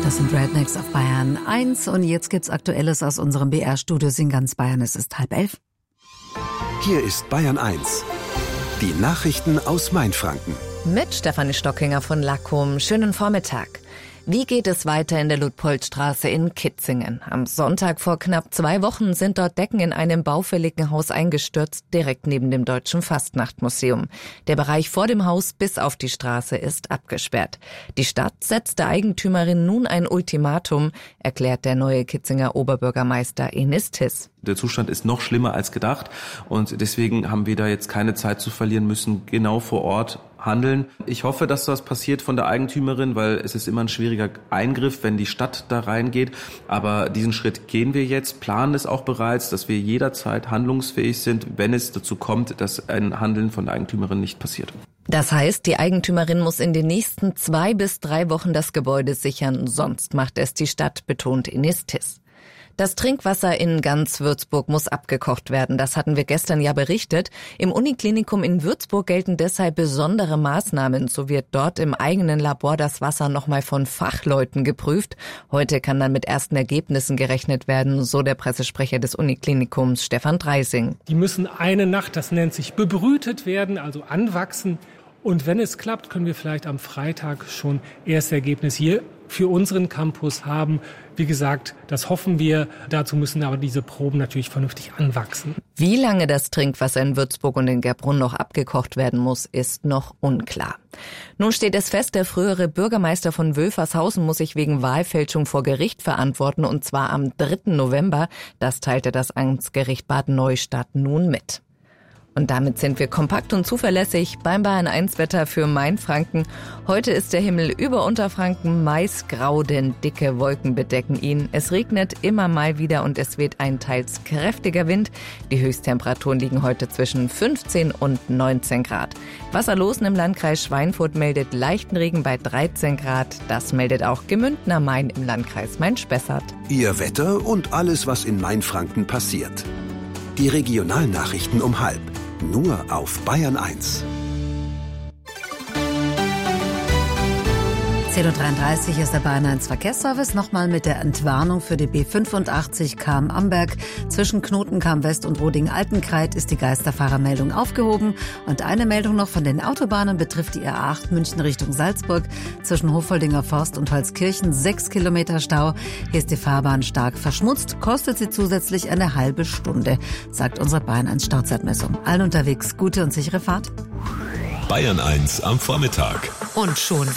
Das sind Rednecks auf Bayern 1 und jetzt gibt's Aktuelles aus unserem BR-Studios in ganz Bayern. Es ist 10:30. Hier ist Bayern 1. Die Nachrichten aus Mainfranken. Mit Stefanie Stockinger von Lackum. Schönen Vormittag. Wie geht es weiter in der Luitpoldstraße in Kitzingen? Am Sonntag vor knapp 2 Wochen sind dort Decken in einem baufälligen Haus eingestürzt, direkt neben dem Deutschen Fastnachtmuseum. Der Bereich vor dem Haus bis auf die Straße ist abgesperrt. Die Stadt setzt der Eigentümerin nun ein Ultimatum, erklärt der neue Kitzinger Oberbürgermeister Enis Tiss. Der Zustand ist noch schlimmer als gedacht und deswegen haben wir da jetzt keine Zeit zu verlieren, müssen genau vor Ort handeln. Ich hoffe, dass das passiert von der Eigentümerin, weil es ist immer ein schwieriger Eingriff, wenn die Stadt da reingeht. Aber diesen Schritt gehen wir jetzt, planen es auch bereits, dass wir jederzeit handlungsfähig sind, wenn es dazu kommt, dass ein Handeln von der Eigentümerin nicht passiert. Das heißt, die Eigentümerin muss in den nächsten 2 bis 3 Wochen das Gebäude sichern, sonst macht es die Stadt, betont Enis Tiss. Das Trinkwasser in ganz Würzburg muss abgekocht werden. Das hatten wir gestern ja berichtet. Im Uniklinikum in Würzburg gelten deshalb besondere Maßnahmen. So wird dort im eigenen Labor das Wasser nochmal von Fachleuten geprüft. Heute kann dann mit ersten Ergebnissen gerechnet werden, so der Pressesprecher des Uniklinikums Stefan Dreising. Die müssen eine Nacht, das nennt sich bebrütet werden, also anwachsen. Und wenn es klappt, können wir vielleicht am Freitag schon erste Ergebnisse hier für unseren Campus haben. Wie gesagt, das hoffen wir. Dazu müssen aber diese Proben natürlich vernünftig anwachsen. Wie lange das Trinkwasser in Würzburg und in Gerbrunn noch abgekocht werden muss, ist noch unklar. Nun steht es fest, der frühere Bürgermeister von Wülfershausen muss sich wegen Wahlfälschung vor Gericht verantworten, und zwar am 3. November. Das teilte das Amtsgericht Bad Neustadt nun mit. Und damit sind wir kompakt und zuverlässig beim Bayern 1 Wetter für Mainfranken. Heute ist der Himmel über Unterfranken meist grau, denn dicke Wolken bedecken ihn. Es regnet immer mal wieder und es weht ein teils kräftiger Wind. Die Höchsttemperaturen liegen heute zwischen 15 und 19 Grad. Wasserlosen im Landkreis Schweinfurt meldet leichten Regen bei 13 Grad. Das meldet auch Gemünden am Main im Landkreis Main-Spessart. Ihr Wetter und alles, was in Mainfranken passiert. Die Regionalnachrichten um 12:30. Nur auf Bayern 1. 10:33 Uhr ist der Bayern 1 Verkehrsservice. Nochmal mit der Entwarnung für die B85 Cham-Amberg. Zwischen Knotenkam West und Roding-Altenkreid ist die Geisterfahrermeldung aufgehoben. Und eine Meldung noch von den Autobahnen betrifft die A8 München Richtung Salzburg. Zwischen Hofoldinger Forst und Holzkirchen 6 Kilometer Stau. Hier ist die Fahrbahn stark verschmutzt. Kostet sie zusätzlich eine halbe Stunde, sagt unsere Bayern 1 Stauzeitmessung. Allen unterwegs gute und sichere Fahrt. Bayern 1 am Vormittag. Und schon